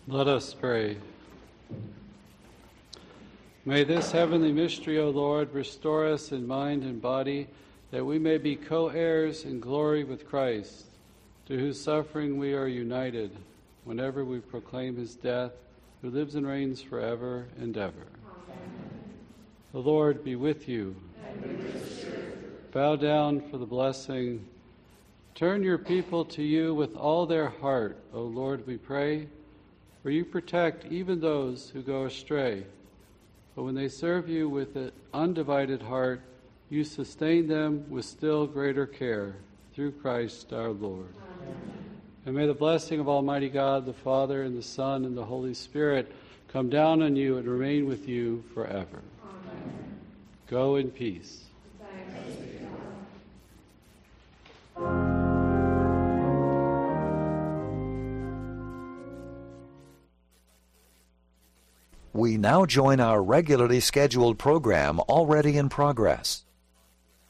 Let us pray. May this heavenly mystery, O Lord, restore us in mind and body, that we may be co-heirs in glory with Christ, to whose suffering we are united, whenever we proclaim his death, who lives and reigns forever and ever. Amen. The Lord be with you. And with your spirit. Bow down for the blessing. Turn your people to you with all their heart, O Lord, we pray, for you protect even those who go astray. But when they serve you with an undivided heart, you sustain them with still greater care, through Christ our Lord. Amen. And may the blessing of Almighty God, the Father, and the Son, and the Holy Spirit come down on you and remain with you forever. Amen. Go in peace. Thanks be to God. We now join our regularly scheduled program already in progress.